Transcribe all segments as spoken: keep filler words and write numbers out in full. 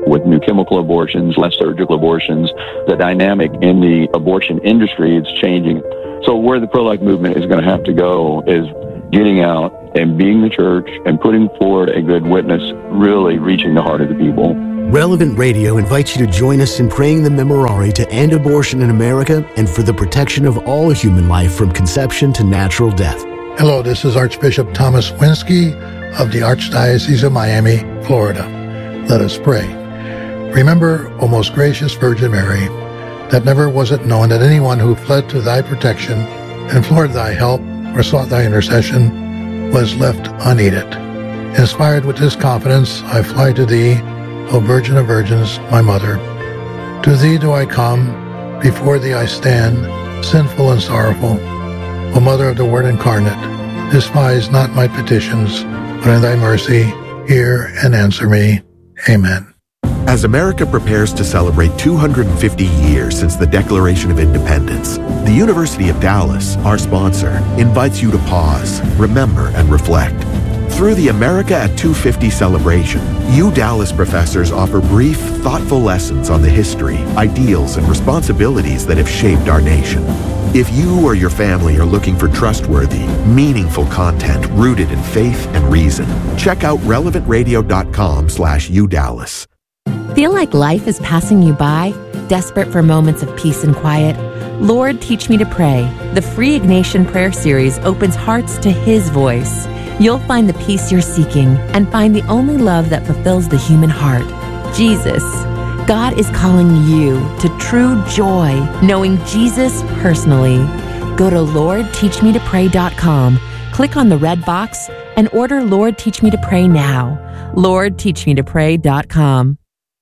with new chemical abortions, less surgical abortions. The dynamic in the abortion industry is changing. So where the pro-life movement is going to have to go is getting out and being the church and putting forward a good witness, really reaching the heart of the people. Relevant Radio invites you to join us in praying the Memorare to end abortion in America and for the protection of all human life from conception to natural death. Hello, this is Archbishop Thomas Winsky of the Archdiocese of Miami, Florida. Let us pray. Remember, O most gracious Virgin Mary, that never was it known that anyone who fled to thy protection, implored thy help, or sought thy intercession was left unneeded. Inspired with this confidence, I fly to thee, O Virgin of Virgins, my Mother. To thee do I come, before thee I stand, sinful and sorrowful. O Mother of the Word incarnate, despise not my petitions, but in thy mercy hear and answer me. Amen. As America prepares to celebrate two hundred fifty years since the Declaration of Independence, the University of Dallas, our sponsor, invites you to pause, remember, and reflect. Through the America at two fifty celebration, U Dallas professors offer brief, thoughtful lessons on the history, ideals, and responsibilities that have shaped our nation. If you or your family are looking for trustworthy, meaningful content rooted in faith and reason, check out relevant radio dot com slash U Dallas. Feel like life is passing you by? Desperate for moments of peace and quiet? Lord, Teach Me to Pray. The free Ignatian Prayer Series opens hearts to His voice. You'll find the peace you're seeking and find the only love that fulfills the human heart, Jesus. God is calling you to true joy, knowing Jesus personally. Go to lord teach me to pray dot com, click on the red box, and order Lord Teach Me to Pray now. lord teach me to pray dot com.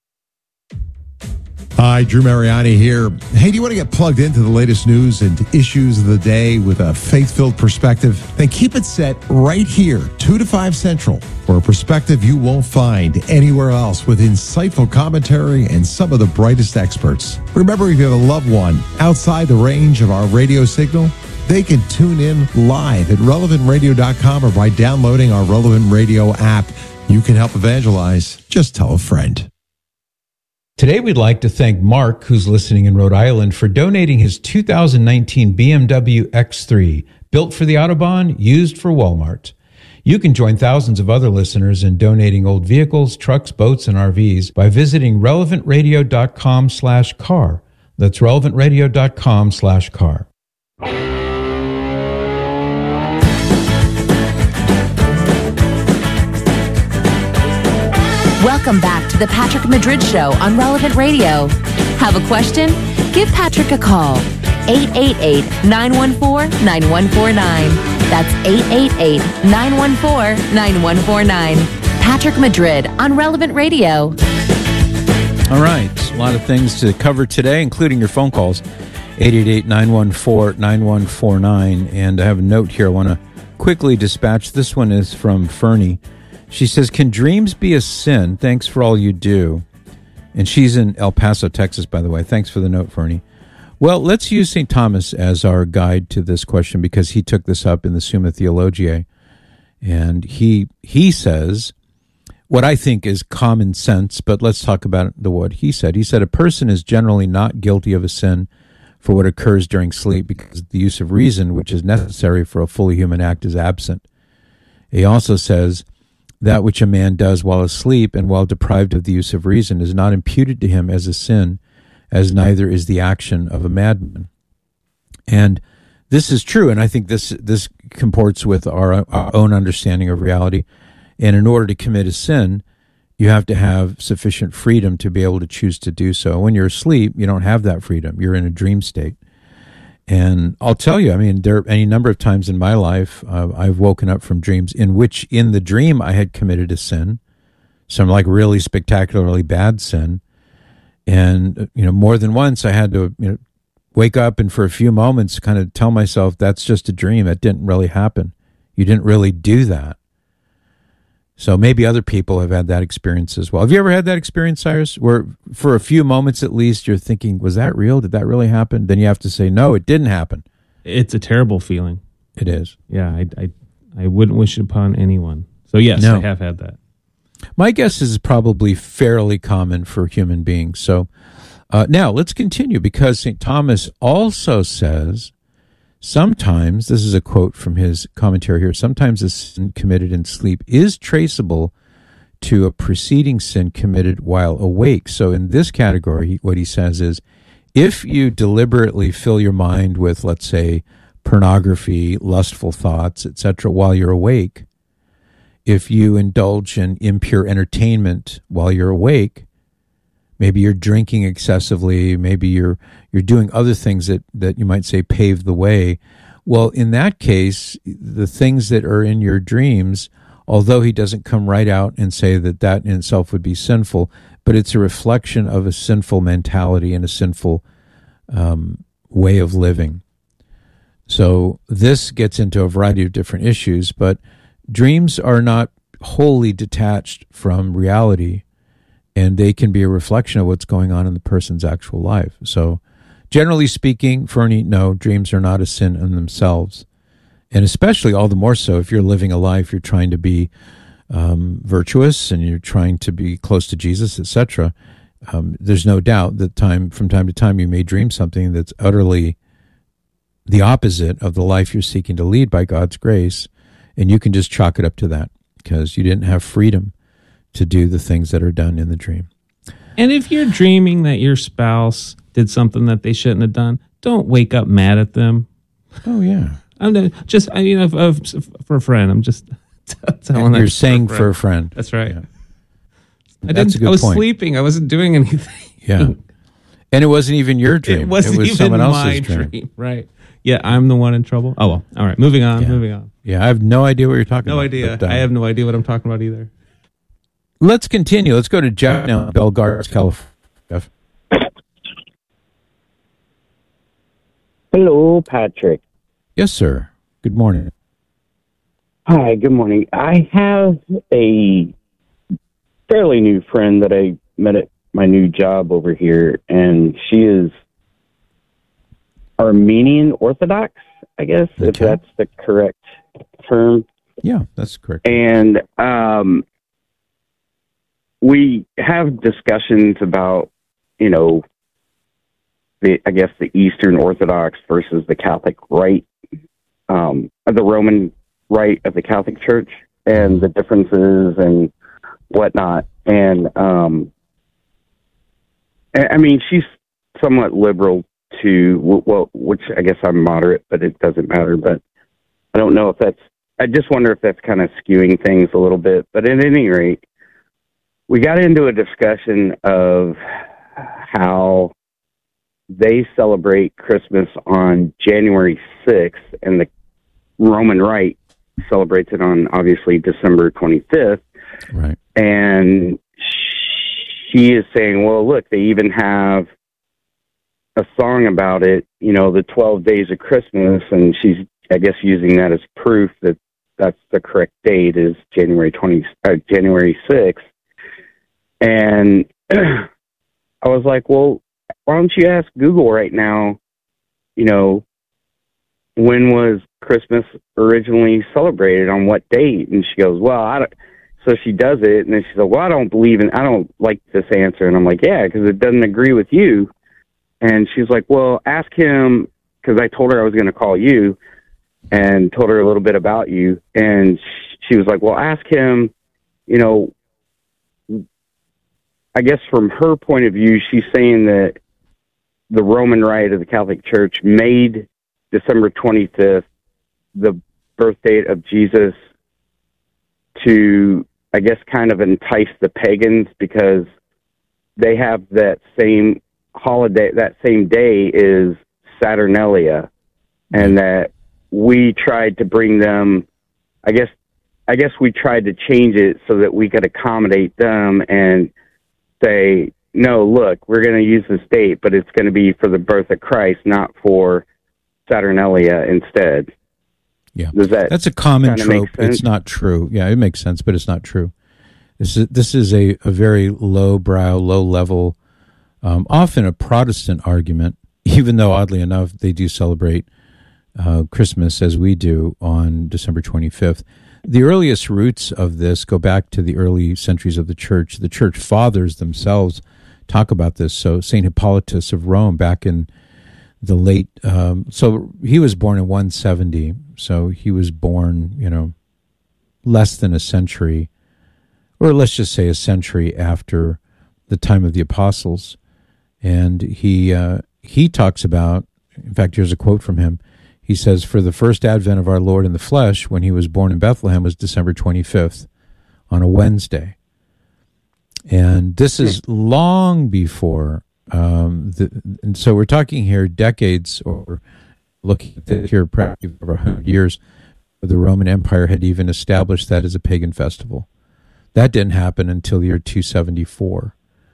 Hi, Drew Mariani here. Hey, do you want to get plugged into the latest news and issues of the day with a faith-filled perspective? Then keep it set right here, two to five Central, for a perspective you won't find anywhere else with insightful commentary and some of the brightest experts. Remember, if you have a loved one outside the range of our radio signal, they can tune in live at relevant radio dot com or by downloading our Relevant Radio app. You can help evangelize. Just tell a friend. Today, we'd like to thank Mark, who's listening in Rhode Island, for donating his two thousand nineteen B M W X three, built for the Autobahn, used for Walmart. You can join thousands of other listeners in donating old vehicles, trucks, boats, and R Vs by visiting relevant radio dot com slash car. That's relevant radio dot com slash car. Welcome back to the Patrick Madrid Show on Relevant Radio. Have a question? Give Patrick a call. eight eight eight, nine one four, nine one four nine. That's eight eight eight, nine one four, nine one four nine. Patrick Madrid on Relevant Radio. All right, a lot of things to cover today, including your phone calls. eight eight eight, nine one four, nine one four nine. And I have a note here I want to quickly dispatch. This one is from Fernie. She says, can dreams be a sin? Thanks for all you do. And she's in El Paso, Texas, by the way. Thanks for the note, Fernie. Well, let's use Saint Thomas as our guide to this question because he took this up in the Summa Theologiae. And he he says what I think is common sense, but let's talk about the what he said. He said, a person is generally not guilty of a sin for what occurs during sleep because the use of reason, which is necessary for a fully human act, is absent. He also says, that which a man does while asleep and while deprived of the use of reason is not imputed to him as a sin, as neither is the action of a madman. And this is true, and I think this this comports with our, our own understanding of reality. And in order to commit a sin, you have to have sufficient freedom to be able to choose to do so. When you're asleep, you don't have that freedom. You're in a dream state. And I'll tell you, I mean, there are any number of times in my life uh, I've woken up from dreams in which in the dream I had committed a sin, some like really spectacularly bad sin. And, you know, more than once I had to, you know, wake up and for a few moments kind of tell myself that's just a dream. That didn't really happen. You didn't really do that. So maybe other people have had that experience as well. Have you ever had that experience, Cyrus, where for a few moments at least you're thinking, was that real? Did that really happen? Then you have to say, no, it didn't happen. It's a terrible feeling. It is. Yeah, I I, I wouldn't wish it upon anyone. So yes, no. I have had that. My guess is probably fairly common for human beings. So uh, now let's continue, because Saint Thomas also says, sometimes, this is a quote from his commentary here, sometimes a sin committed in sleep is traceable to a preceding sin committed while awake. So in this category, what he says is, if you deliberately fill your mind with, let's say, pornography, lustful thoughts, et cetera, while you're awake, if you indulge in impure entertainment while you're awake, maybe you're drinking excessively, maybe you're you're doing other things that, that you might say pave the way. Well, in that case, the things that are in your dreams, although he doesn't come right out and say that that in itself would be sinful, but it's a reflection of a sinful mentality and a sinful um, way of living. So this gets into a variety of different issues, but dreams are not wholly detached from reality, and they can be a reflection of what's going on in the person's actual life. So generally speaking, Fernie, no, dreams are not a sin in themselves. And especially all the more so if you're living a life, you're trying to be um, virtuous and you're trying to be close to Jesus, et cetera. Um, there's no doubt that time from time to time you may dream something that's utterly the opposite of the life you're seeking to lead by God's grace, and you can just chalk it up to that because you didn't have freedom to do the things that are done in the dream. And if you're dreaming that your spouse did something that they shouldn't have done, don't wake up mad at them. Oh, yeah. I'm just, you know, for a friend, I'm just telling You're saying for a friend. That's right. Yeah. I That's didn't. a good I was point. sleeping. I wasn't doing anything. Yeah. And it wasn't even your dream. It wasn't it was even someone else's my dream. dream. Right. Yeah, I'm the one in trouble. Oh, well. All right. Moving on. Yeah. Moving on. Yeah, I have no idea what you're talking No about. idea. but, uh, I have no idea what I'm talking about either. Let's continue. Let's go to Jeff now, Bellegarde, California. Jeff. Hello, Patrick. Yes, sir. Good morning. Hi, good morning. I have a fairly new friend that I met at my new job over here, and she is Armenian Orthodox, I guess, if Okay. that's the correct term. Yeah, that's correct. And um, we have discussions about, you know, the I guess the Eastern Orthodox versus the Catholic Rite, um, the Roman Rite of the Catholic Church, and the differences and whatnot. And um, I I mean, she's somewhat liberal to, well, which I guess I'm moderate, but it doesn't matter. But I don't know if that's, I just wonder if that's kind of skewing things a little bit. But at any rate, we got into a discussion of how they celebrate Christmas on January sixth, and the Roman Rite celebrates it on, obviously, December twenty-fifth. Right. And she is saying, well, look, they even have a song about it, you know, the twelve days of Christmas, and she's, I guess, using that as proof that that's the correct date, is January twentieth, uh, January sixth. And I was like, well, why don't you ask Google right now, you know, when was Christmas originally celebrated, on what date? And she goes, well, I don't. So she does it, and then she's like, well, I don't believe in, I don't like this answer. And I'm like, yeah, because it doesn't agree with you. And she's like, well, ask him, because I told her I was going to call you and told her a little bit about you. And she was like, well, ask him, you know, I guess from her point of view, she's saying that the Roman Rite of the Catholic Church made December twenty-fifth the birth date of Jesus to, I guess, kind of entice the pagans, because they have that same holiday, that same day is Saturnalia, and that we tried to bring them, I guess, I guess we tried to change it so that we could accommodate them and say, no, look, we're going to use this date, but it's going to be for the birth of Christ, not for Saturnalia instead. Yeah, Does that that's a common kinda make trope. sense? It's not true. Yeah, it makes sense, but it's not true. This is this is a, a very low-brow, low-level, um, often a Protestant argument, even though, oddly enough, they do celebrate uh, Christmas as we do on December twenty-fifth. The earliest roots of this go back to the early centuries of the church. The church fathers themselves talk about this. So Saint Hippolytus of Rome back in the late, um, so he was born in one seventy. So he was born, you know, less than a century, or let's just say a century after the time of the apostles. And he uh, he talks about, in fact, here's a quote from him. He says, "For the first advent of our Lord in the flesh, when he was born in Bethlehem, was December twenty-fifth, on a Wednesday." And this is long before, um, the, and so we're talking here decades, or looking at it here practically over one hundred years, the Roman Empire had even established that as a pagan festival. That didn't happen until the year two seventy-four.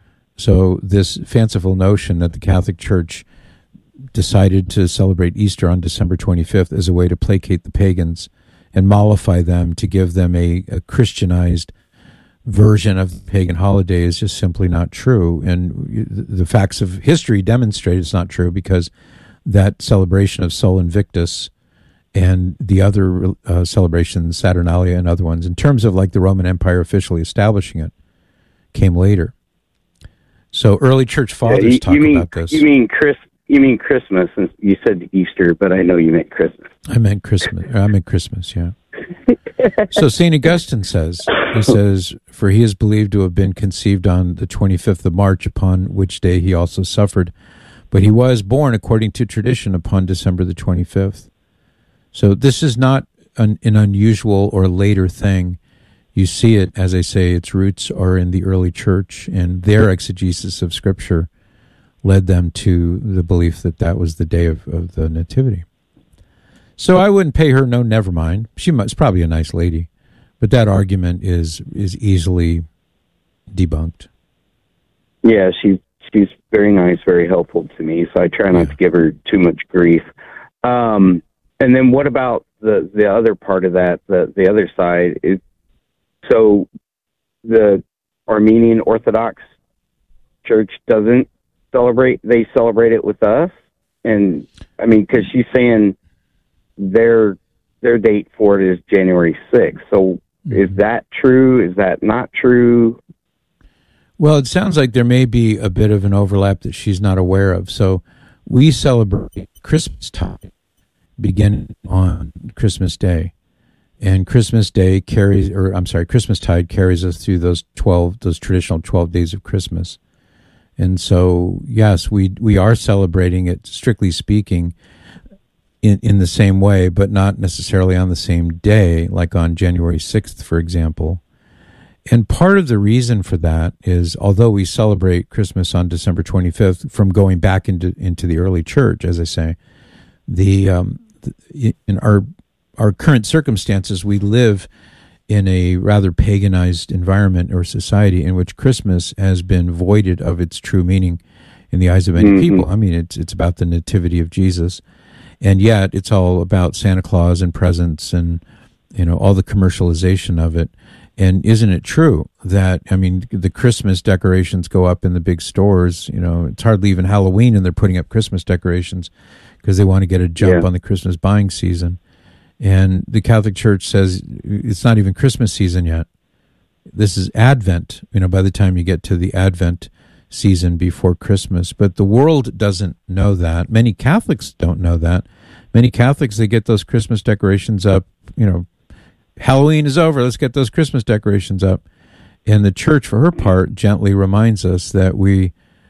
So this fanciful notion that the Catholic Church decided to celebrate Easter on December twenty-fifth as a way to placate the pagans and mollify them, to give them a, a Christianized version of the pagan holiday, is just simply not true. And the facts of history demonstrate it's not true, because that celebration of Sol Invictus and the other uh, celebrations, Saturnalia and other ones, in terms of like the Roman Empire officially establishing it, came later. So early church fathers yeah, you, talk you mean, about this. You mean Chris? You mean Christmas? And you said Easter, but I know you meant Christmas. I meant Christmas. I meant Christmas. Yeah. So Saint Augustine says, he says, "For he is believed to have been conceived on the twenty-fifth of March, upon which day he also suffered. But he was born, according to tradition, upon December the twenty-fifth." So this is not an, an unusual or later thing. You see it, as I say, its roots are in the early church, and their exegesis of Scripture led them to the belief that that was the day of, of the Nativity. So I wouldn't pay her no never mind. She must probably a nice lady, but that argument is is easily debunked. Yeah, she's she's very nice, very helpful to me. So I try not yeah. to give her too much grief. Um, and then what about the the other part of that? The the other side is, so the Armenian Orthodox Church doesn't celebrate. They celebrate it with us, and I mean, because she's saying their their date for it is January sixth. So mm-hmm. is that true? Is that not true? Well, it sounds like there may be a bit of an overlap that she's not aware of. So we celebrate Christmas tide beginning on Christmas Day, and Christmas Day carries, or I'm sorry, Christmas tide carries us through those twelve, those traditional twelve days of Christmas. And so, yes, we we are celebrating it, strictly speaking, in, in the same way, but not necessarily on the same day, like on January sixth, for example. And part of the reason for that is, although we celebrate Christmas on December twenty-fifth, from going back into into the early church, as I say, the, um, the in our our current circumstances, we live in a rather paganized environment or society in which Christmas has been voided of its true meaning in the eyes of many mm-hmm. people. I mean, it's it's about the nativity of Jesus, and yet it's all about Santa Claus and presents and, you know, all the commercialization of it. And isn't it true that, I mean, the Christmas decorations go up in the big stores, you know, it's hardly even Halloween and they're putting up Christmas decorations because they want to get a jump yeah. on the Christmas buying season. And the Catholic Church says it's not even Christmas season yet. This is Advent, you know, by the time you get to the Advent season before Christmas. But the world doesn't know that. Many Catholics don't know that. Many Catholics, they get those Christmas decorations up, you know, Halloween is over, let's get those Christmas decorations up. And the Church, for her part, gently reminds us that we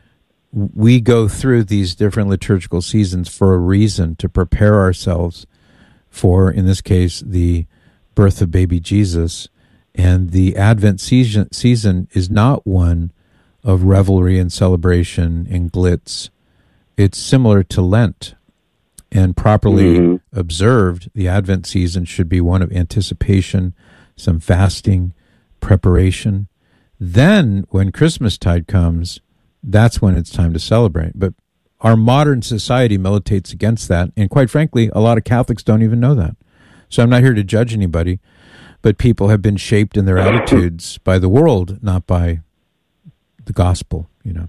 we go through these different liturgical seasons for a reason, to prepare ourselves for, in this case, the birth of baby Jesus. And the Advent season, season is not one of revelry and celebration and glitz. It's similar to Lent. And properly mm-hmm. observed, the Advent season should be one of anticipation, some fasting, preparation. Then, when Christmastide comes, that's when it's time to celebrate. But our modern society militates against that, and quite frankly, a lot of Catholics don't even know that. So I'm not here to judge anybody, but people have been shaped in their attitudes by the world, not by the gospel, you know.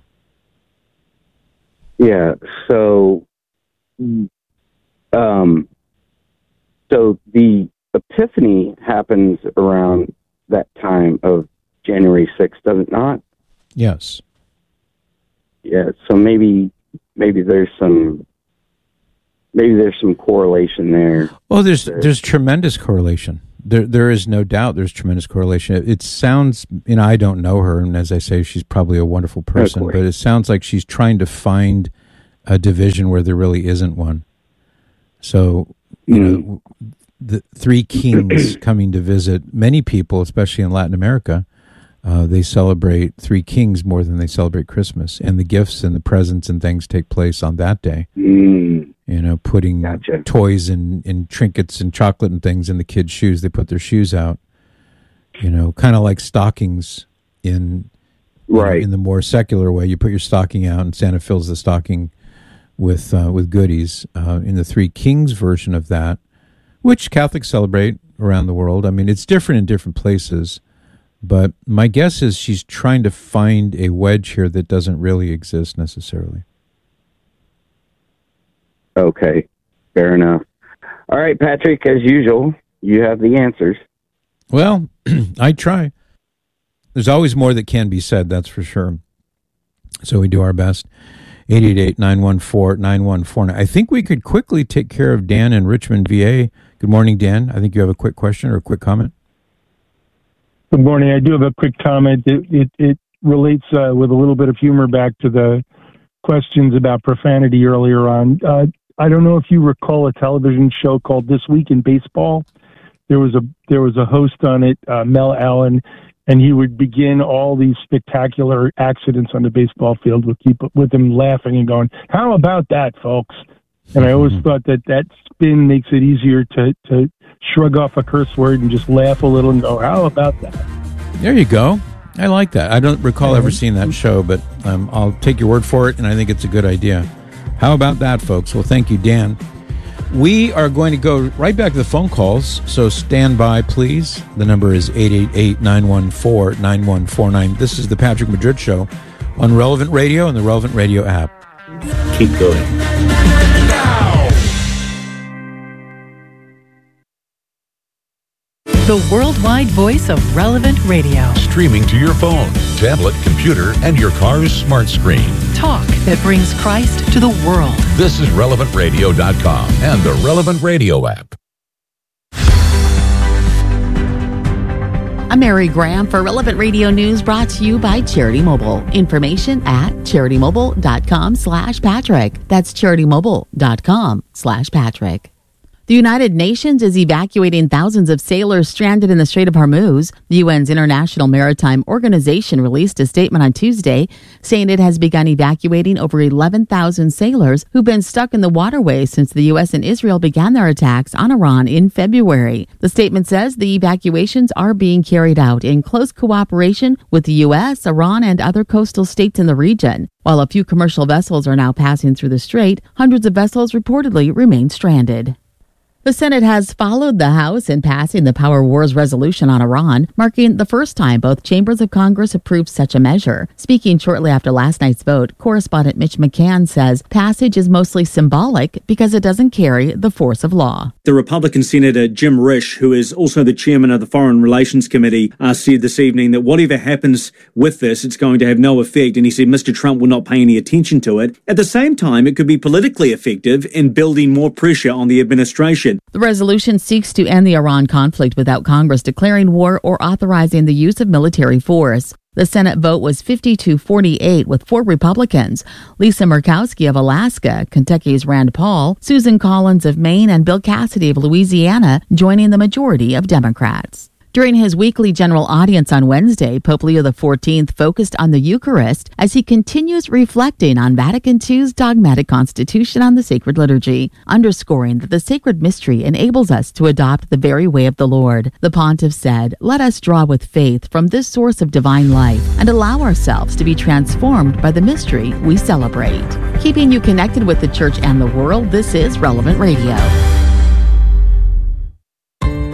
Yeah, so... Um, so the Epiphany happens around that time of January sixth, does it not? Yes. Yeah, so maybe maybe there's some maybe there's some correlation there. Well, there's there's tremendous correlation. There there is no doubt there's tremendous correlation. It, it sounds, you know, I don't know her, and as I say, she's probably a wonderful person, but it sounds like she's trying to find a division where there really isn't one. So, you mm. know, the three kings coming to visit many people, especially in Latin America, uh, they celebrate three kings more than they celebrate Christmas, and the gifts and the presents and things take place on that day. Mm. You know, putting Gotcha. toys and, and trinkets and chocolate and things in the kids' shoes. They put their shoes out, you know, kind of like stockings in, right. in the more secular way. You put your stocking out and Santa fills the stocking with uh, with goodies. Uh, in the Three Kings version of that, which Catholics celebrate around the world. I mean, it's different in different places, but my guess is she's trying to find a wedge here that doesn't really exist necessarily. Okay, fair enough. All right, Patrick, as usual, you have the answers. Well, I try. There's always more that can be said, that's for sure. So we do our best. eight eight eight, nine one four, nine one four nine. I think we could quickly take care of Dan in Richmond, V A. Good morning, Dan. I think you have a quick question or a quick comment. Good morning. I do have a quick comment. It it, it relates uh, with a little bit of humor back to the questions about profanity earlier on. Uh, I don't know if you recall a television show called This Week in Baseball. There was a there was a host on it, uh, Mel Allen, and he would begin all these spectacular accidents on the baseball field with keep with him laughing and going, "How about that, folks?" And I always thought that that spin makes it easier to to shrug off a curse word and just laugh a little and go, "How about that?" There you go. I like that. I don't recall ever seeing that show, but um, I'll take your word for it, and I think it's a good idea. How about that, folks? Well, thank you, Dan. We are going to go right back to the phone calls, so stand by, please. The number is eight eight eight, nine one four, nine one four nine. This is the Patrick Madrid Show on Relevant Radio and the Relevant Radio app. Keep going. The worldwide voice of Relevant Radio. Streaming to your phone, tablet, computer, and your car's smart screen. Talk that brings Christ to the world. This is relevant radio dot com and the Relevant Radio app. I'm Mary Graham for Relevant Radio News, brought to you by Charity Mobile. Information at charity-mobile.com slash Patrick. That's charity-mobile.com slash Patrick. The United Nations is evacuating thousands of sailors stranded in the Strait of Hormuz. The U N's International Maritime Organization released a statement on Tuesday saying it has begun evacuating over eleven thousand sailors who've been stuck in the waterway since the U S and Israel began their attacks on Iran in February. The statement says the evacuations are being carried out in close cooperation with the U S, Iran, and other coastal states in the region. While a few commercial vessels are now passing through the strait, hundreds of vessels reportedly remain stranded. The Senate has followed the House in passing the Power Wars resolution on Iran, marking the first time both chambers of Congress approved such a measure. Speaking shortly after last night's vote, correspondent Mitch McCann says passage is mostly symbolic because it doesn't carry the force of law. The Republican Senator Jim Risch, who is also the chairman of the Foreign Relations Committee, uh, said this evening that whatever happens with this, it's going to have no effect. And he said Mister Trump will not pay any attention to it. At the same time, it could be politically effective in building more pressure on the administration. The resolution seeks to end the Iran conflict without Congress declaring war or authorizing the use of military force. The Senate vote was fifty-two forty-eight with four Republicans: Lisa Murkowski of Alaska, Kentucky's Rand Paul, Susan Collins of Maine, and Bill Cassidy of Louisiana joining the majority of Democrats. During his weekly general audience on Wednesday, Pope Leo the fourteenth focused on the Eucharist as he continues reflecting on Vatican two's dogmatic constitution on the sacred liturgy, underscoring that the sacred mystery enables us to adopt the very way of the Lord. The pontiff said, "Let us draw with faith from this source of divine life and allow ourselves to be transformed by the mystery we celebrate." Keeping you connected with the church and the world, this is Relevant Radio.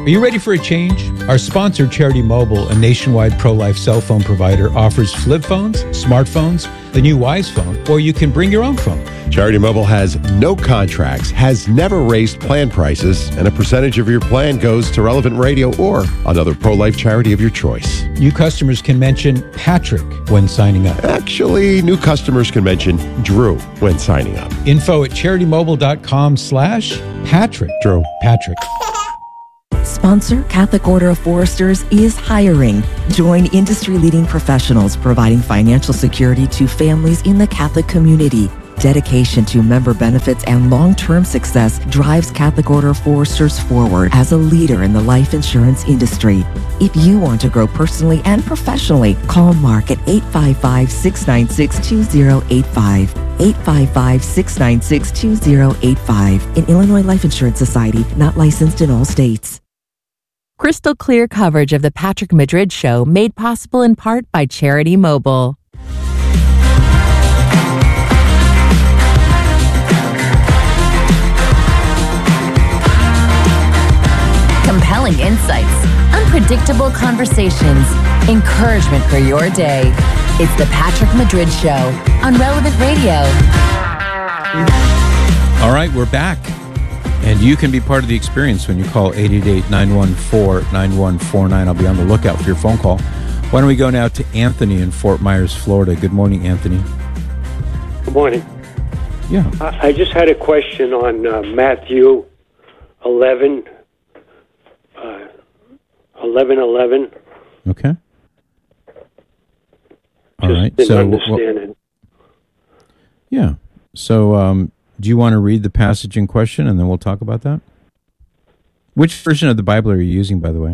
Are you ready for a change? Our sponsor, Charity Mobile, a nationwide pro-life cell phone provider, offers flip phones, smartphones, the new Wise phone, or you can bring your own phone. Charity Mobile has no contracts, has never raised plan prices, and a percentage of your plan goes to Relevant Radio or another pro-life charity of your choice. New customers can mention Patrick when signing up. Actually, new customers can mention Drew when signing up. Info at CharityMobile.com slash Patrick. Drew. Patrick. Sponsor Catholic Order of Foresters is hiring. Join industry-leading professionals providing financial security to families in the Catholic community. Dedication to member benefits and long-term success drives Catholic Order of Foresters forward as a leader in the life insurance industry. If you want to grow personally and professionally, call Mark at eight five five, six nine six, two zero eight five. eight five five, six nine six, two zero eight five. An Illinois Life Insurance Society, not licensed in all states. Crystal clear coverage of the Patrick Madrid Show made possible in part by Charity Mobile. Compelling insights, unpredictable conversations, encouragement for your day. It's the Patrick Madrid Show on Relevant Radio. All right, we're back. And you can be part of the experience when you call eight eight eight, nine one four, nine one four nine. I'll be on the lookout for your phone call. Why don't we go now to Anthony in Fort Myers, Florida. Good morning, Anthony. Good morning. Yeah. I, I just had a question on uh, Matthew eleven, uh, eleven eleven. Okay. All just right. Didn't so, understand well, it. Yeah. So, um, do you want to read the passage in question, and then we'll talk about that? Which version of the Bible are you using, by the way?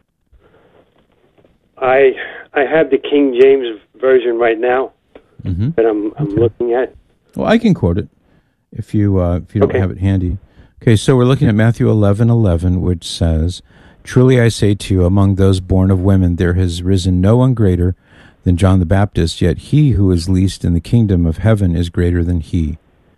I I have the King James version right now mm-hmm. that I'm I'm okay. looking at. Well, I can quote it if you uh, if you don't okay. have it handy. Okay, so we're looking at Matthew eleven eleven, which says, "Truly I say to you, among those born of women, there has risen no one greater than John the Baptist. Yet he who is least in the kingdom of heaven is greater than he."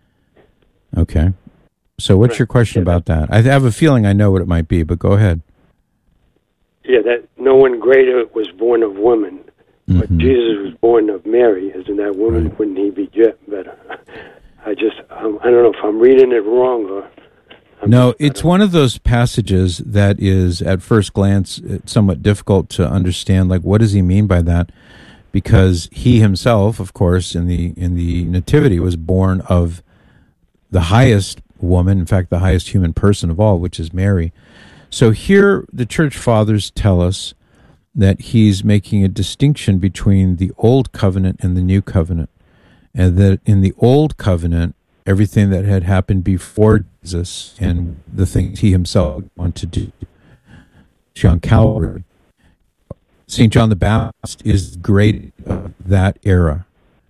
Okay. So what's right. your question yeah, about that? I have a feeling I know what it might be, but go ahead. Yeah, that no one greater was born of woman, mm-hmm. but Jesus was born of Mary. Isn't that woman? Right. Wouldn't he be better? I just um, I don't know if I'm reading it wrong or. I'm no, just, it's one of those passages that is, at first glance, somewhat difficult to understand. Like, what does he mean by that? Because he himself, of course, in the in the Nativity, was born of the highest woman, in fact, the highest human person of all, which is Mary. So here the church fathers tell us that he's making a distinction between the old covenant and the new covenant, and that in the old covenant, everything that had happened before Jesus and the things he himself wanted to do on Calvary, Saint John the Baptist is great of that era.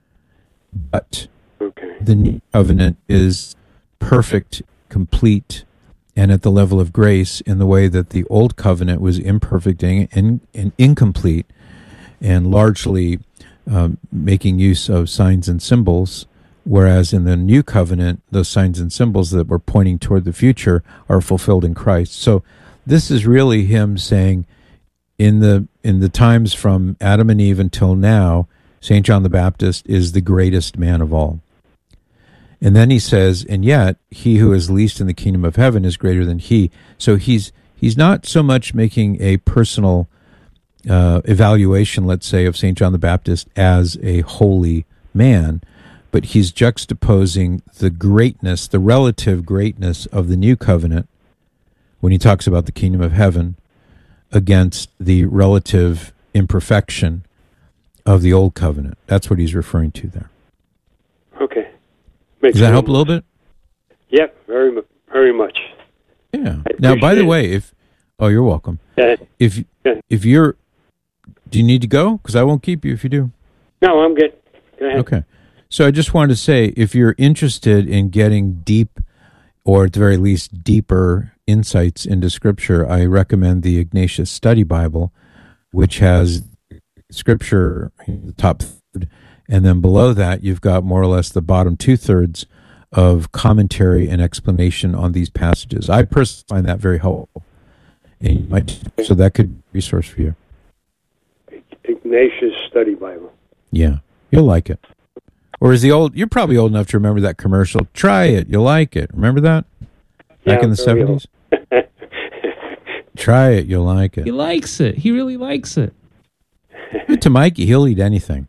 But okay. the new covenant is perfect, complete, and at the level of grace in the way that the old covenant was imperfect and, and, and incomplete, and largely um, making use of signs and symbols, whereas in the new covenant, those signs and symbols that were pointing toward the future are fulfilled in Christ. So this is really him saying, in the in the times from Adam and Eve until now, Saint John the Baptist is the greatest man of all. And then he says, and yet he who is least in the kingdom of heaven is greater than he. So he's he's not so much making a personal uh, evaluation, let's say, of Saint John the Baptist as a holy man, but he's juxtaposing the greatness, the relative greatness of the new covenant when he talks about the kingdom of heaven against the relative imperfection of the old covenant. That's what he's referring to there. Okay. Makes Does that help a little bit? Yep, very, very much. Yeah. Now, by the way, if oh, you're welcome. Uh, if yeah. if you're, do you need to go? Because I won't keep you if you do. No, I'm good. Go ahead. Okay. So I just wanted to say, if you're interested in getting deep, or at the very least deeper insights into Scripture, I recommend the Ignatius Study Bible, which has Scripture in the top third, and then below that you've got more or less the bottom two-thirds of commentary and explanation on these passages. I personally find that very helpful. And you might, so that could be a resource for you. Ignatius Study Bible. Yeah, you'll like it. Or is the old, you're probably old enough to remember that commercial. Try it, you'll like it. Remember that? Back Yeah, in the very old. seventies? Try it, you'll like it. He likes it. He really likes it. But to Mikey, he'll eat anything.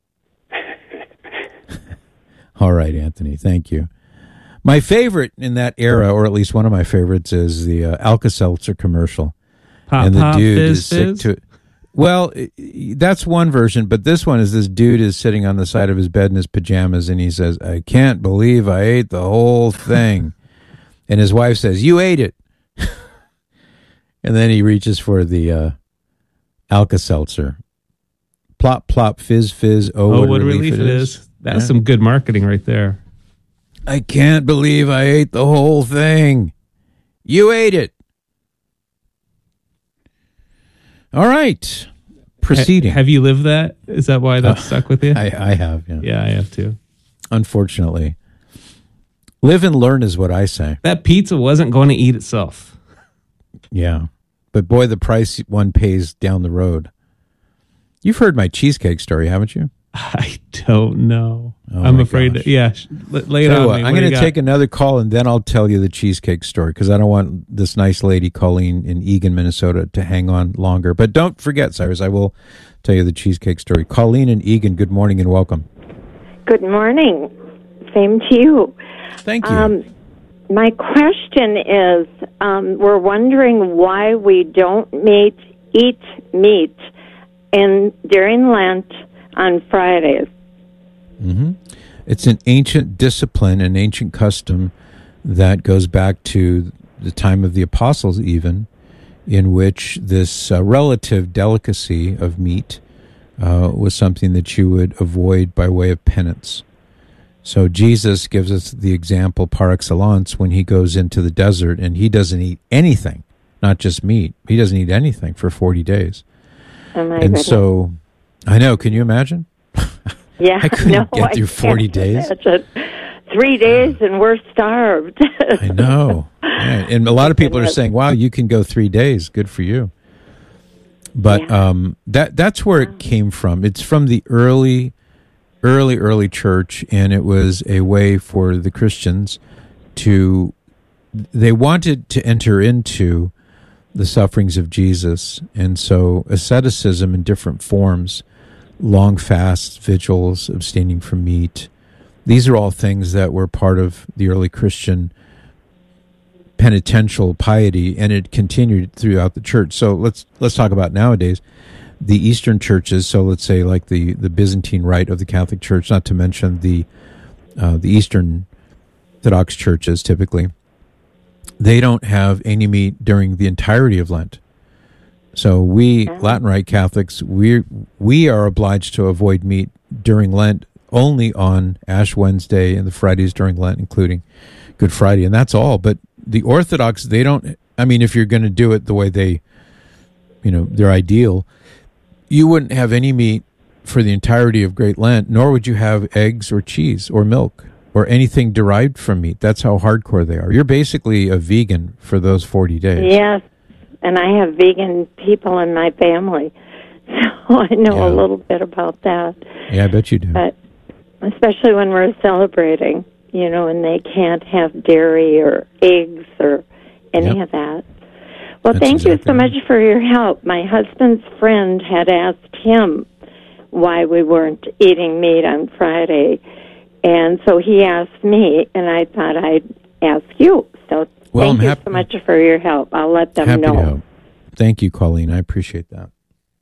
All right, Anthony, thank you. My favorite in that era, or at least one of my favorites, is the uh, Alka-Seltzer commercial. Pop, and the pop, dude fizz, is sick fizz? to it. Well, i- i- that's one version, but this one is this dude is sitting on the side of his bed in his pajamas, and he says, I can't believe I ate the whole thing. And his wife says, you ate it. And then he reaches for the uh, Alka-Seltzer. Plop, plop, fizz, fizz. Oh, Oh, what, what a relief, relief it is. is. That's Yeah. some good marketing right there. I can't believe I ate the whole thing. You ate it. All right. Proceeding. Ha- have you lived that? Is that why that Uh, stuck with you? I, I have, yeah. Yeah, I have too. Unfortunately. Live and learn is what I say. That pizza wasn't going to eat itself. Yeah. But boy, the price one pays down the road. You've heard my cheesecake story, haven't you? I don't know. Oh I'm my afraid gosh. that, yeah. sh- l- Lay it Tell you on what, me. I'm What do going you to got? take another call, and then I'll tell you the cheesecake story, because I don't want this nice lady, Colleen, in Eagan, Minnesota, to hang on longer. But don't forget, Cyrus, I will tell you the cheesecake story. Colleen in Eagan, good morning and welcome. Good morning. Same to you. Thank you. Um, my question is, um, we're wondering why we don't meet, eat meat in during Lent on Fridays. hmm It's an ancient discipline, an ancient custom that goes back to the time of the apostles, even, in which this uh, relative delicacy of meat uh, was something that you would avoid by way of penance. So Jesus gives us the example par excellence when he goes into the desert and he doesn't eat anything, not just meat. He doesn't eat anything for forty days. Oh my And goodness. so, I know, can you imagine? Yeah, I couldn't no, get through I forty can't days. imagine. Three days and we're starved. I know. Yeah. And a lot of people are saying, wow, you can go three days. Good for you. But um, that that's where it came from. It's from the early, early, early church, and it was a way for the Christians to, they wanted to enter into the sufferings of Jesus. And so asceticism in different forms, long fasts, vigils, abstaining from meat, these are all things that were part of the early Christian penitential piety, and it continued throughout the church. So let's let's talk about nowadays the Eastern churches. So let's say like the, the Byzantine Rite of the Catholic Church, not to mention the uh, the Eastern Orthodox churches. Typically, they don't have any meat during the entirety of Lent. So we Latin Rite Catholics, we we are obliged to avoid meat during Lent only on Ash Wednesday and the Fridays during Lent, including Good Friday, and that's all. But the Orthodox, they don't, I mean, if you're going to do it the way they, you know, they're ideal, you wouldn't have any meat for the entirety of Great Lent, nor would you have eggs or cheese or milk or anything derived from meat. That's how hardcore they are. You're basically a vegan for those forty days. Yes, and I have vegan people in my family, so I know Yeah. a little bit about that. Yeah, I bet you do. But especially when we're celebrating, you know, and they can't have dairy or eggs or any Yep. of that. Well, That's thank you exactly so much for your help. My husband's friend had asked him why we weren't eating meat on Friday, and so he asked me, and I thought I'd ask you. So Well, thank I'm you happy- so much for your help. I'll let them Happy know. to help. Thank you, Colleen. I appreciate that.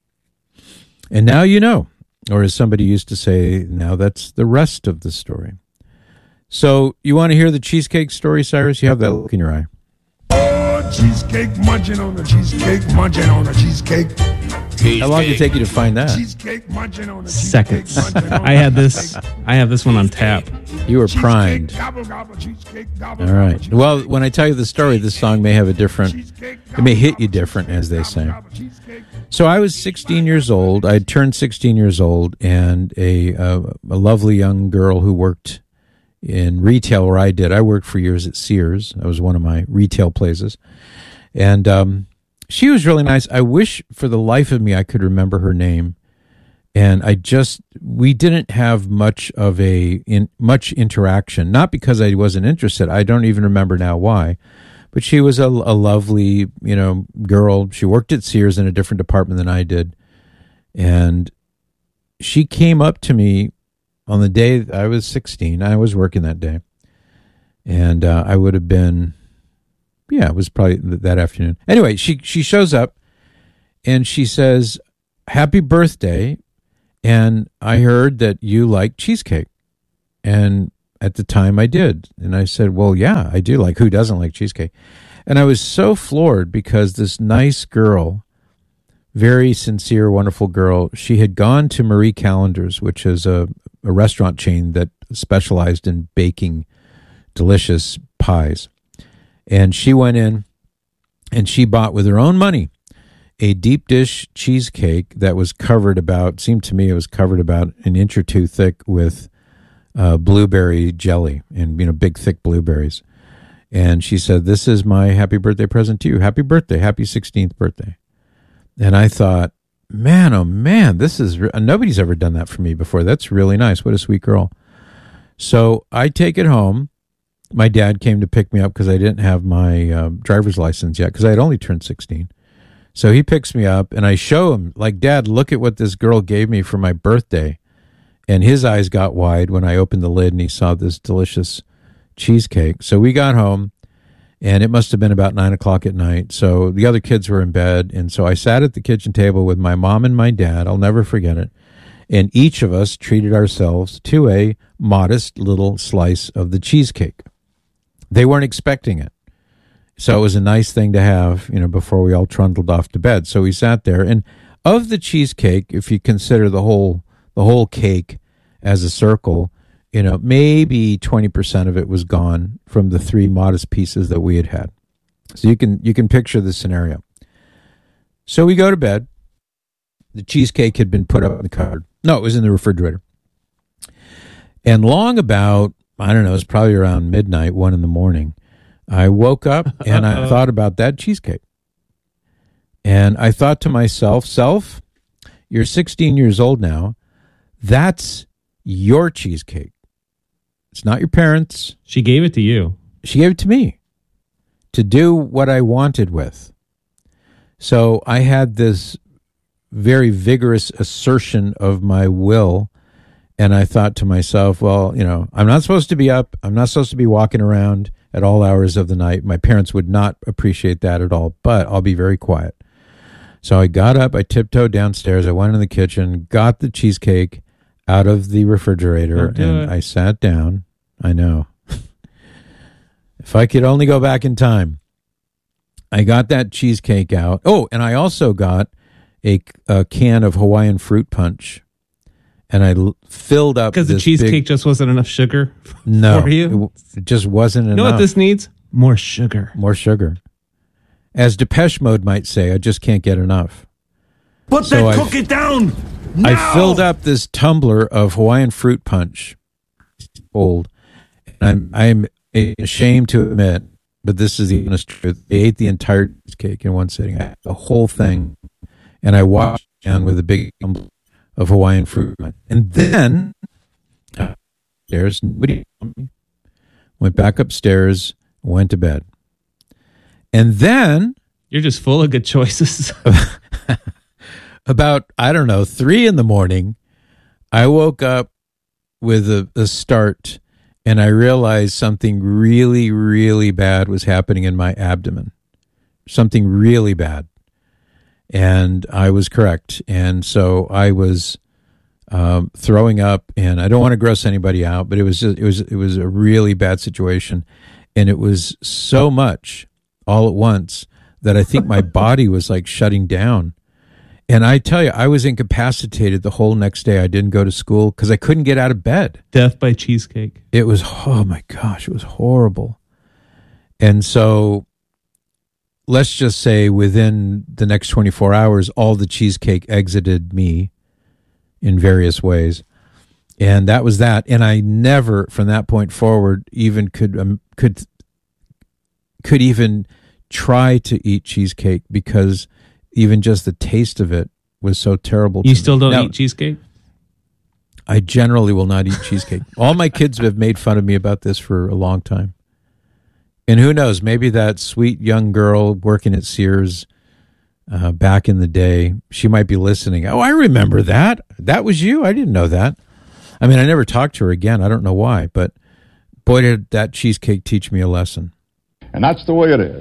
And now you know, or as somebody used to say, now that's the rest of the story. So you want to hear the cheesecake story, Cyrus? You have that look in your eye. Oh, cheesecake, munching on the cheesecake, munching on the cheesecake. How long did it take you to find that? Cheesecake, munching on the Seconds. I had this. I have this one on tap. You were primed. gobble, gobble, cheesecake, gobble, All right. Well, when I tell you the story, this song may have a different, it may hit you different, as they say. So I was sixteen years old. I had turned sixteen years old, and a uh, a lovely young girl who worked in retail where I did. I worked for years at Sears. That was one of my retail places. And um, she was really nice. I wish for the life of me I could remember her name. And I just, we didn't have much of a, in, much interaction, not because I wasn't interested. I don't even remember now why, but she was a, a lovely, you know, girl. She worked at Sears in a different department than I did. And she came up to me on the day I was sixteen. I was working that day. And uh, I would have been, yeah, it was probably th- that afternoon. Anyway, she, she shows up and she says, "Happy birthday. And I heard that you like cheesecake." And at the time I did. And I said, "Well, yeah, I do like, who doesn't like cheesecake?" And I was so floored because this nice girl, very sincere, wonderful girl, she had gone to Marie Callender's, which is a, a restaurant chain that specialized in baking delicious pies. And she went in and she bought with her own money a deep dish cheesecake that was covered about, seemed to me it was covered about an inch or two thick with uh, blueberry jelly and, you know, big thick blueberries. And she said, "This is my happy birthday present to you. Happy birthday. Happy sixteenth birthday." And I thought, man, oh man, this is, re- nobody's ever done that for me before. That's really nice. What a sweet girl. So I take it home. My dad came to pick me up because I didn't have my uh, driver's license yet because I had only turned sixteen. So he picks me up and I show him, like, "Dad, look at what this girl gave me for my birthday." And his eyes got wide when I opened the lid and he saw this delicious cheesecake. So we got home and it must have been about nine o'clock at night. So the other kids were in bed. And so I sat at the kitchen table with my mom and my dad. I'll never forget it. And each of us treated ourselves to a modest little slice of the cheesecake. They weren't expecting it. So it was a nice thing to have, you know, before we all trundled off to bed. So we sat there, and of the cheesecake, if you consider the whole the whole cake as a circle, you know, maybe twenty percent of it was gone from the three modest pieces that we had had. So you can you can picture the scenario. So we go to bed. The cheesecake had been put up in the cupboard. No, it was in the refrigerator. And long about, I don't know, it was probably around midnight, one in the morning, I woke up and I thought about that cheesecake. And I thought to myself, self, you're sixteen years old now. That's your cheesecake. It's not your parents'. She gave it to you. She gave it to me to do what I wanted with. So I had this very vigorous assertion of my will. And I thought to myself, well, you know, I'm not supposed to be up. I'm not supposed to be walking around at all hours of the night. My parents would not appreciate that at all, but I'll be very quiet. So I got up, I tiptoed downstairs, I went in the kitchen, got the cheesecake out of the refrigerator, and it. I sat down. I know. If I could only go back in time. I got that cheesecake out. Oh, and I also got a, a can of Hawaiian fruit punch. And I l- filled up because the cheesecake big, just wasn't enough sugar no, for you. It, it just wasn't you enough. You know what this needs? More sugar. More sugar. As Depeche Mode might say, I just can't get enough. Put so that I, cookie down. Now. I filled up this tumbler of Hawaiian fruit punch. Old. And I'm I'm ashamed to admit, but this is the honest truth. I ate the entire cheesecake in one sitting. I ate the whole thing, and I washed it down with a big tumbler of Hawaiian fruit. And then, upstairs, nobody went back upstairs, went to bed. And then... You're just full of good choices. About, I don't know, three in the morning, I woke up with a, a start, and I realized something really, really bad was happening in my abdomen. Something really bad. And I was correct. And so I was um, throwing up, and I don't want to gross anybody out, but it was just, it was it was a really bad situation, and it was so much all at once that I think my body was like shutting down. And I tell you, I was incapacitated the whole next day. I didn't go to school because I couldn't get out of bed. Death by cheesecake. It was, oh my gosh, it was horrible. And so let's just say within the next twenty-four hours, all the cheesecake exited me in various ways. And that was that. And I never, from that point forward, even could um, could could even try to eat cheesecake because even just the taste of it was so terrible. You to still me. don't Now, eat cheesecake? I generally will not eat cheesecake. All my kids have made fun of me about this for a long time. And who knows, maybe that sweet young girl working at Sears uh, back in the day, she might be listening. Oh, I remember that. That was you? I didn't know that. I mean, I never talked to her again. I don't know why, but boy, did that cheesecake teach me a lesson. And that's the way it is.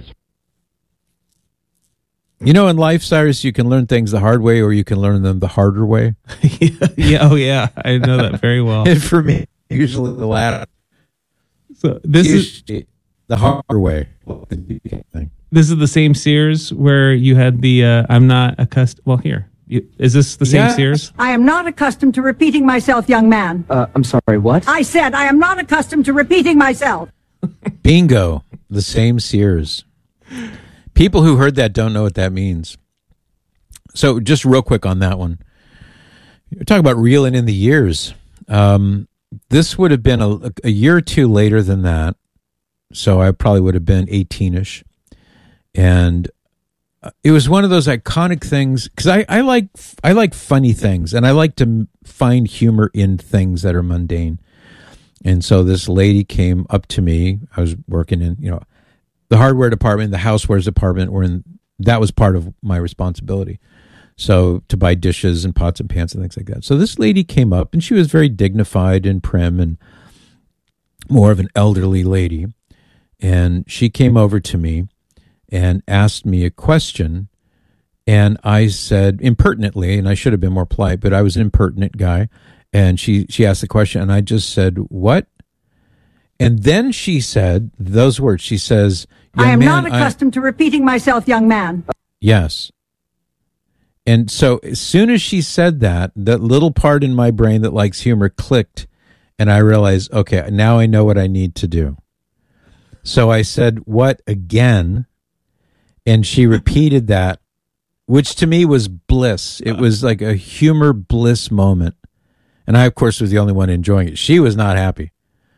You know, in life, Cyrus, you can learn things the hard way or you can learn them the harder way. yeah, oh yeah, I know that very well. And for me, usually the latter. So this usually is the harder way. This is the same Sears where you had the uh, I'm not accustomed. Well, here. You, is this the same Yes. Sears? I am not accustomed to repeating myself, young man. Uh, I'm sorry, what? I said I am not accustomed to repeating myself. Bingo. The same Sears. People who heard that don't know what that means. So just real quick on that one. You're talking about reeling in the years. Um, this would have been a, a year or two later than that. So I probably would have been eighteen-ish. And it was one of those iconic things because I, I like I like funny things and I like to find humor in things that are mundane. And so this lady came up to me. I was working in, you know, the hardware department, the housewares department, were in, that was part of my responsibility. So to buy dishes and pots and pans and things like that. So this lady came up and she was very dignified and prim and more of an elderly lady. And she came over to me and asked me a question. And I said impertinently, and I should have been more polite, but I was an impertinent guy. And she, she asked the question and I just said, what? And then she said those words. She says, I am man, not accustomed to repeating myself, young man. Yes. And so as soon as she said that, that little part in my brain that likes humor clicked, and I realized, okay, now I know what I need to do. So I said, what again? And she repeated that, which to me was bliss. It was like a humor bliss moment. And I, of course, was the only one enjoying it. She was not happy.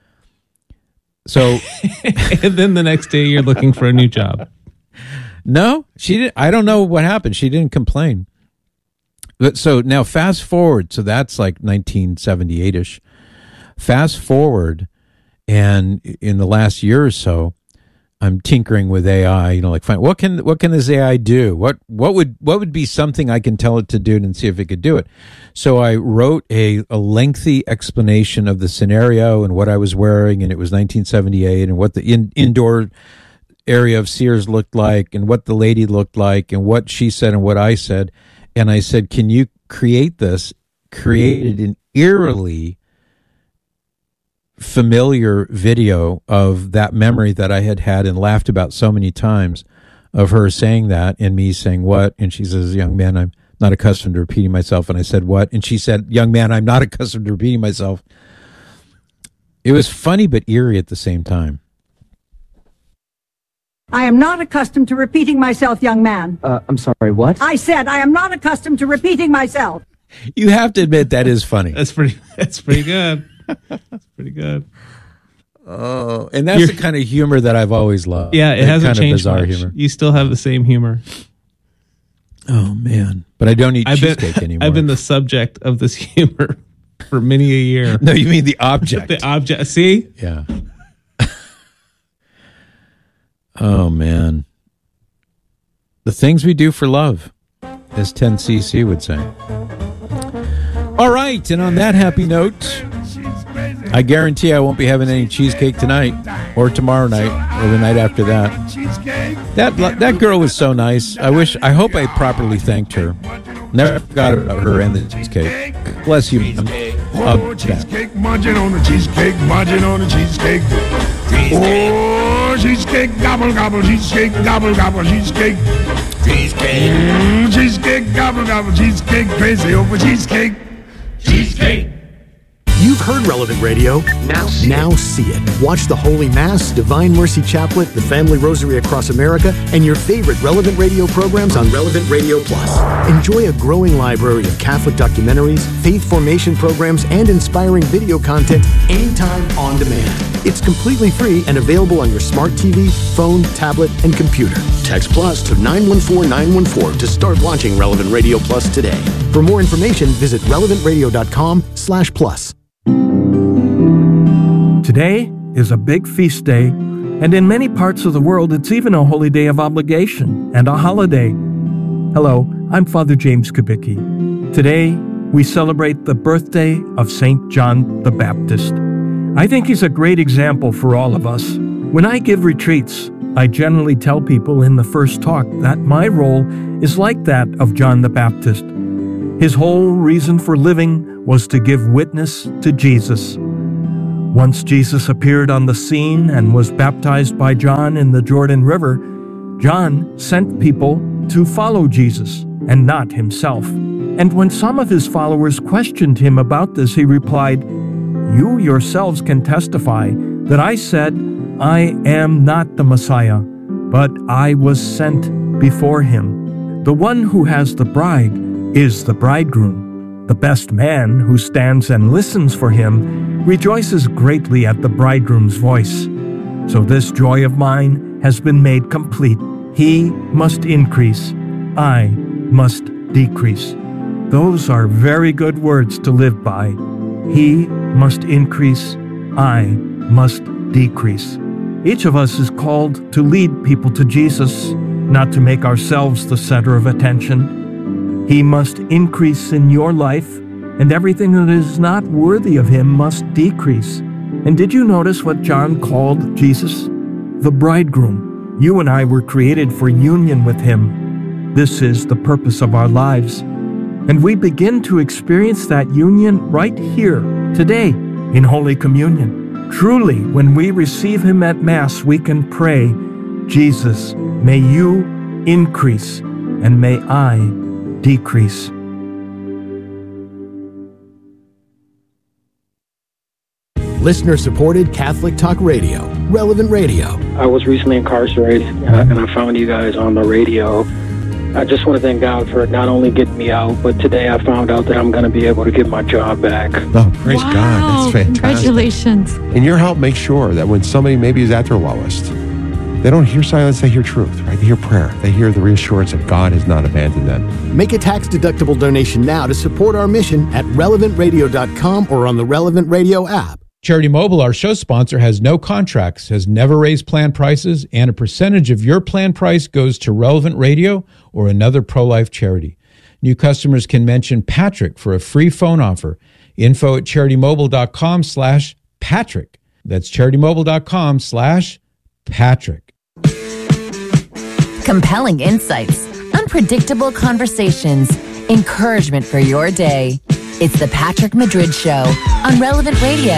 So, and then the next day you're looking for a new job. No, she didn't. I don't know what happened. She didn't complain. But so now fast forward. So that's like nineteen seventy-eight ish. Fast forward. And in the last year or so, I'm tinkering with A I, you know, like, fine, what can, what can this A I do? What, what would, what would be something I can tell it to do and see if it could do it? So I wrote a, a lengthy explanation of the scenario and what I was wearing. And it was nineteen seventy-eight and what the in, indoor area of Sears looked like and what the lady looked like and what she said and what I said. And I said, can you create this? Created an eerily familiar video of that memory that I had had and laughed about so many times of her saying that and me saying what? And she says, young man, I'm not accustomed to repeating myself. And I said, what? And she said, young man, I'm not accustomed to repeating myself. It was funny but eerie at the same time. I am not accustomed to repeating myself, young man. Uh, I'm sorry, what? I said I am not accustomed to repeating myself. You have to admit that is funny. That's pretty, that's pretty good. That's pretty good. Oh, and that's You're, the kind of humor that I've always loved. Yeah, it that hasn't kind changed of bizarre much. Humor. You still have the same humor. Oh man, but I don't eat I've cheesecake been, anymore. I've been the subject of this humor for many a year. No, you mean the object. The object. See? Yeah. Oh man, the things we do for love, as ten C C would say. All right, and on that happy note, I guarantee I won't be having any cheesecake tonight or tomorrow night or the night after that. That that girl was so nice. I wish, I hope I properly thanked her. Never forgot about her and the cheesecake. Bless you. Oh, cheesecake, munching on the cheesecake, munching on the cheesecake. Oh, cheesecake, gobble, gobble, cheesecake, gobble, gobble, cheesecake. Cheesecake. Mm, cheesecake, gobble, gobble, cheesecake, crazy over cheesecake. Cheesecake. You've heard Relevant Radio. Now see, now see it. Watch the Holy Mass, Divine Mercy Chaplet, the Family Rosary Across America, and your favorite Relevant Radio programs on Relevant Radio Plus. Enjoy a growing library of Catholic documentaries, faith formation programs, and inspiring video content anytime on demand. It's completely free and available on your smart T V, phone, tablet, and computer. Text Plus to nine one four nine one four to start watching Relevant Radio Plus today. For more information, visit relevant radio dot com slash plus. Today is a big feast day, and in many parts of the world, it's even a holy day of obligation and a holiday. Hello, I'm Father James Kubicki. Today, we celebrate the birthday of Saint John the Baptist. I think he's a great example for all of us. When I give retreats, I generally tell people in the first talk that my role is like that of John the Baptist. His whole reason for living was to give witness to Jesus. Once Jesus appeared on the scene and was baptized by John in the Jordan River, John sent people to follow Jesus and not himself. And when some of his followers questioned him about this, he replied, "You yourselves can testify that I said, I am not the Messiah, but I was sent before him. The one who has the bride is the bridegroom. The best man who stands and listens for him rejoices greatly at the bridegroom's voice. So this joy of mine has been made complete. He must increase, I must decrease." Those are very good words to live by. He must increase, I must decrease. Each of us is called to lead people to Jesus, not to make ourselves the center of attention. He must increase in your life, and everything that is not worthy of him must decrease. And did you notice what John called Jesus? The bridegroom. You and I were created for union with him. This is the purpose of our lives. And we begin to experience that union right here, today, in Holy Communion. Truly, when we receive him at Mass, we can pray, "Jesus, may you increase, and may I decrease." Listener-supported Catholic Talk Radio, Relevant Radio. I was recently incarcerated, uh, and I found you guys on the radio. I just want to thank God for not only getting me out, but today I found out that I'm going to be able to get my job back. Oh, praise wow. God. That's fantastic. Congratulations. And your help makes sure that when somebody maybe is at their lowest, they don't hear silence, they hear truth, right? They hear prayer. They hear the reassurance that God has not abandoned them. Make a tax-deductible donation now to support our mission at relevant radio dot com or on the Relevant Radio app. Charity Mobile, our show sponsor, has no contracts, has never raised plan prices, and a percentage of your plan price goes to Relevant Radio or another pro-life charity. New customers can mention Patrick for a free phone offer. Info at charitymobile.com slash Patrick. That's charitymobile.com slash Patrick. Compelling insights, unpredictable conversations, encouragement for your day. It's the Patrick Madrid Show on Relevant Radio.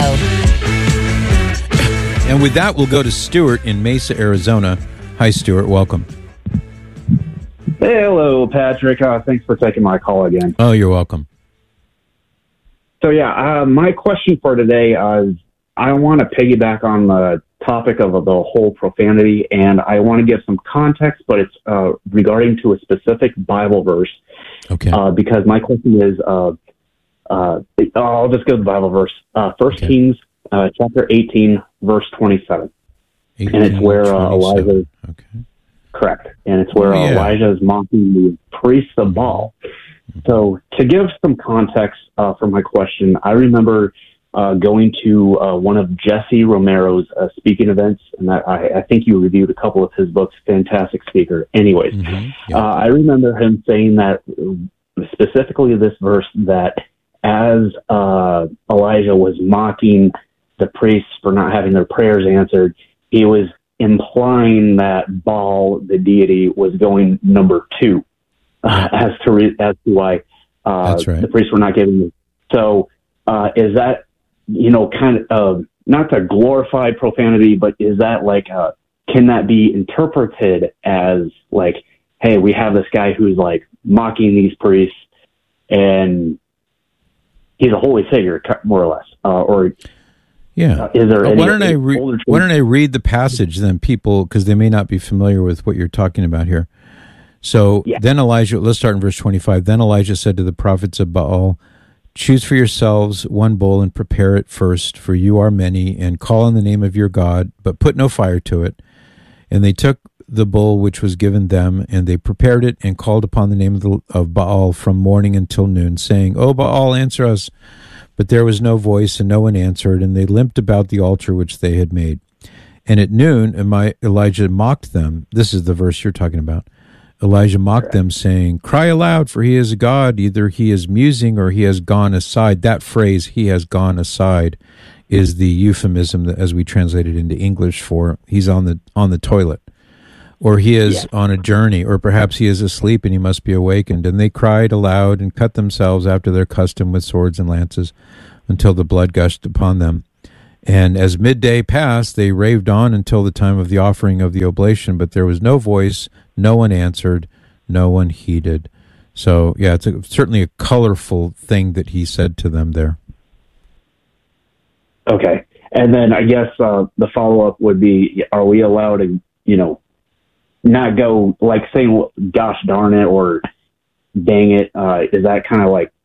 And with that, we'll go to Stuart in Mesa, Arizona. Hi, Stuart. Welcome. Hey, hello, Patrick. Uh, thanks for taking my call again. Oh, you're welcome. So, yeah, uh, my question for today is I want to piggyback on the topic of the whole profanity, and I want to give some context, but it's uh, regarding to a specific Bible verse. Okay. Uh, because my question is... Uh, Uh, I'll just go to the Bible verse. Uh, First okay. Kings, uh, chapter eighteen, verse twenty-seven, eighteen, and it's where uh, Elijah. Okay. Correct, and it's where oh, yeah. Elijah is mocking the priests of Baal. So, to give some context uh, for my question, I remember uh, going to uh, one of Jesse Romero's uh, speaking events, and I, I think you reviewed a couple of his books. Fantastic speaker. Anyways, mm-hmm. yeah. uh, I remember him saying that specifically this verse that. As uh, Elijah was mocking the priests for not having their prayers answered, he was implying that Baal, the deity, was going number two uh, as to re- as to why uh, right. the priests were not giving them. So, uh, is that you know kind of uh, not to glorify profanity, but is that like uh, can that be interpreted as like, hey, we have this guy who's like mocking these priests and he's a holy figure, more or less, uh, or yeah. Uh, is there? Well, any, why don't I re- why don't I read the passage then, people, because they may not be familiar with what you're talking about here. So yeah. then Elijah, let's start in verse twenty-five. Then Elijah said to the prophets of Baal, choose for yourselves one bull and prepare it first, for you are many, and call on the name of your God, but put no fire to it. And they took the bull which was given them, and they prepared it and called upon the name of, the, of Baal from morning until noon, saying, O Baal, answer us. But there was no voice, and no one answered, and they limped about the altar which they had made. And at noon, Elijah mocked them. This is the verse you're talking about. Elijah mocked them, saying, cry aloud, for he is a God. Either he is musing or he has gone aside. That phrase, he has gone aside, is the euphemism that, as we translate it into English, for he's on the on the toilet. Or he is yeah. on a journey, or perhaps he is asleep and he must be awakened. And they cried aloud and cut themselves after their custom with swords and lances until the blood gushed upon them. And as midday passed, they raved on until the time of the offering of the oblation, but there was no voice, no one answered, no one heeded. So, yeah, it's a, certainly a colorful thing that he said to them there. Okay. And then I guess uh, the follow-up would be, are we allowed to, you know, not go like say, gosh darn it, or dang it? Uh, is that kind of like,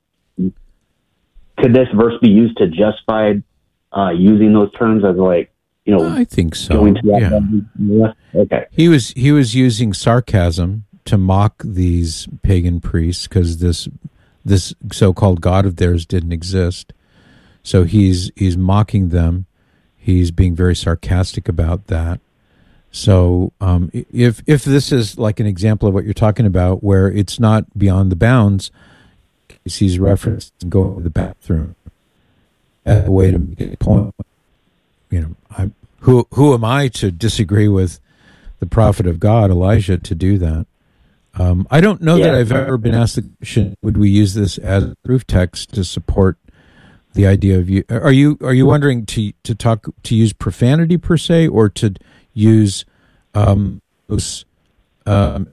could this verse be used to justify uh, using those terms as like, you know? I think so. Going to that yeah. Okay. He was he was using sarcasm to mock these pagan priests because this this so-called God of theirs didn't exist. So he's he's mocking them. He's being very sarcastic about that. So um, if if this is like an example of what you're talking about, where it's not beyond the bounds, he sees reference and go to the bathroom as a way to make a point. You know, I, who who am I to disagree with the prophet of God, Elijah, to do that? Um, I don't know yeah. that I've ever been asked the question: would we use this as a proof text to support the idea of you? Are you are you wondering to to talk to use profanity per se, or to use um, those um,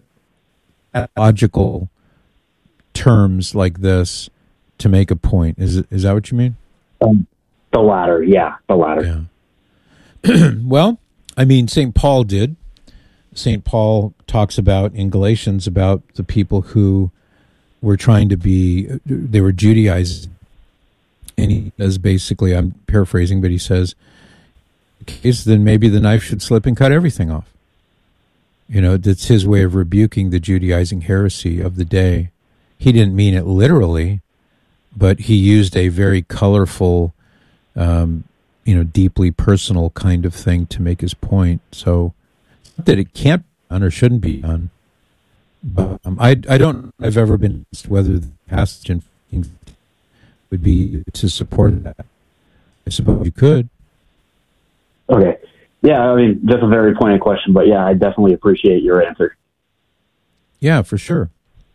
logical terms like this to make a point? Is it, is that what you mean? Um, the latter, yeah, the latter. Yeah. Well, I mean, Saint Paul did. Saint Paul talks about in Galatians about the people who were trying to be, they were Judaized. And he says basically, I'm paraphrasing, but he says, case, then maybe the knife should slip and cut everything off. You know, that's his way of rebuking the Judaizing heresy of the day. He didn't mean it literally, but he used a very colorful, um, you know, deeply personal kind of thing to make his point. So, it's not that it can't be done or shouldn't be done. But um, I, I don't know if I've ever been asked whether the passage in would be to support that. I suppose you could. Okay. Yeah, I mean, just a very pointed question, but yeah, I definitely appreciate your answer. Yeah, for sure.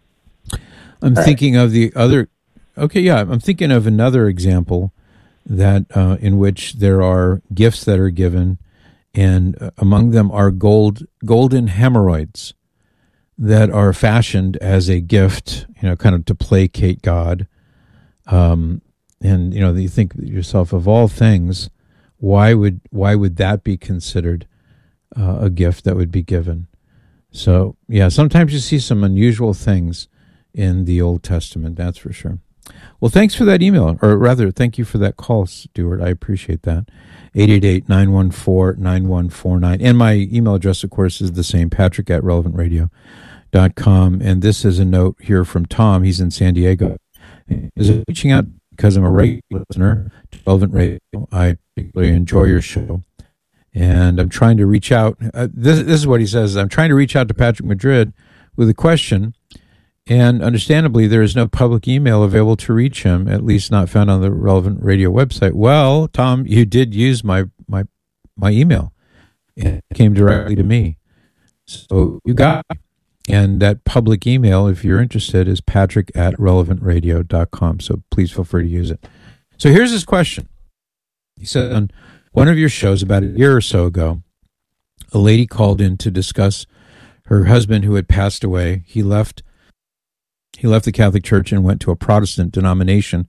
I'm All thinking right. of the other, okay, yeah, I'm thinking of another example that uh, in which there are gifts that are given, and uh, among them are gold, golden hemorrhoids that are fashioned as a gift, you know, kind of to placate God. Um, and, you know, you think to yourself, of all things, Why would why would that be considered uh, a gift that would be given? So, yeah, sometimes you see some unusual things in the Old Testament, that's for sure. Well, thanks for that email, or rather, thank you for that call, Stuart. I appreciate that. eight eight eight, nine one four, nine one four nine. And my email address, of course, is the same, patrick at relevant radio dot com. And this is a note here from Tom. He's in San Diego. Is reaching out because I'm a regular listener to Relevant Radio. I particularly enjoy your show. And I'm trying to reach out. Uh, this, this is what he says. I'm trying to reach out to Patrick Madrid with a question. And understandably, there is no public email available to reach him, at least not found on the Relevant Radio website. Well, Tom, you did use my, my, my email. It came directly to me. So you got it. And that public email, if you're interested, is patrick at relevant radio dot com. So please feel free to use it. So here's his question. He said, on one of your shows about a year or so ago, a lady called in to discuss her husband who had passed away. He left, he left the Catholic Church and went to a Protestant denomination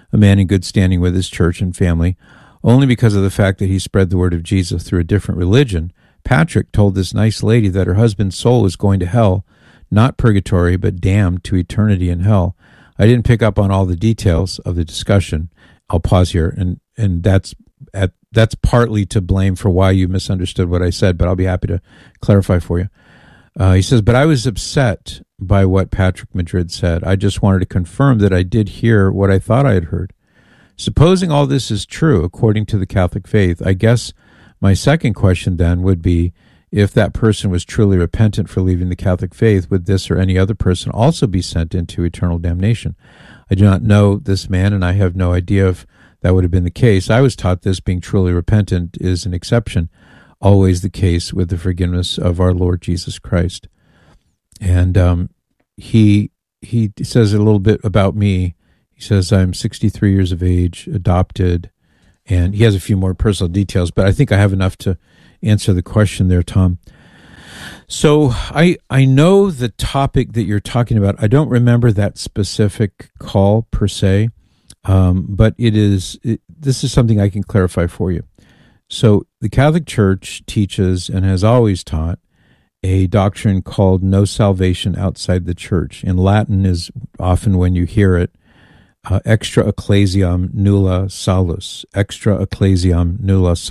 a man in good standing with his church and family, only because of the fact that he spread the word of Jesus through a different religion, Patrick told this nice lady that her husband's soul is going to hell, not purgatory, but damned to eternity in hell. I didn't pick up on all the details of the discussion. I'll pause here, and, and that's at, that's partly to blame for why you misunderstood what I said, but I'll be happy to clarify for you. Uh, he says, but I was upset by what Patrick Madrid said. I just wanted to confirm that I did hear what I thought I had heard. Supposing all this is true, according to the Catholic faith, I guess my second question then would be, if that person was truly repentant for leaving the Catholic faith, would this or any other person also be sent into eternal damnation? I do not know this man, and I have no idea if that would have been the case. I was taught this, being truly repentant is an exception, always the case with the forgiveness of our Lord Jesus Christ. And um, he he says a little bit about me. He says I'm sixty-three years of age, adopted, and he has a few more personal details, but I think I have enough to answer the question there, Tom. So I I know the topic that you're talking about. I don't remember that specific call per se, um, but it is it, this is something I can clarify for you. So the Catholic Church teaches and has always taught a doctrine called no salvation outside the church. In Latin is often when you hear it, uh, extra ecclesiam nulla salus, extra ecclesiam nulla salus.